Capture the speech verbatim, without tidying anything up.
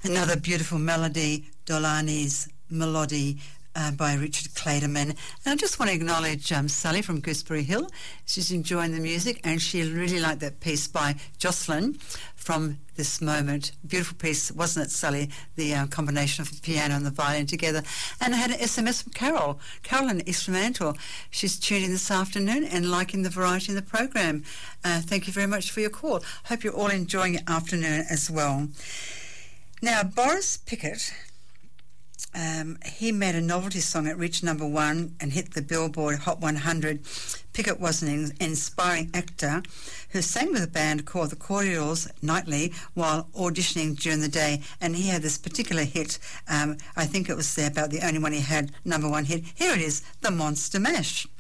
Another beautiful melody, Dolani's Melody, uh, by Richard Clayderman. And I just want to acknowledge um, Sally from Gooseberry Hill. She's enjoying the music, and she really liked that piece by Jocelyn from This Moment. Beautiful piece, wasn't it, Sally? The uh, combination of the piano and the violin together. And I had an S M S from Carol, Carolyn Eastmantle. She's tuning this afternoon and liking the variety in the program. Uh, thank you very much for your call. Hope you're all enjoying your afternoon as well. Now, Boris Pickett, um, he made a novelty song that reached number one and hit the Billboard Hot one hundred. Pickett was an inspiring actor who sang with a band called the Cordials nightly while auditioning during the day, and he had this particular hit. Um, I think it was about the only one he had, number one hit. Here it is, The Monster Mash.